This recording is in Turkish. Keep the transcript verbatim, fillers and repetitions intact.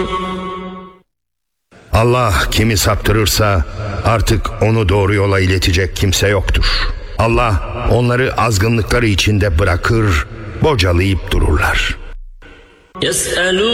Allah kimi saptırırsa artık onu doğru yola iletecek kimse yoktur. Allah onları azgınlıkları içinde bırakır, bocalayıp dururlar.